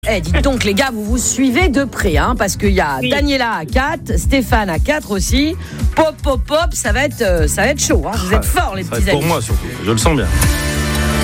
Dites donc les gars, vous suivez de près, parce qu'il y a Daniela à 4, Stéphane à 4 aussi. Pop, ça va être chaud. Vous êtes forts les petits amis. Pour moi surtout, je le sens bien.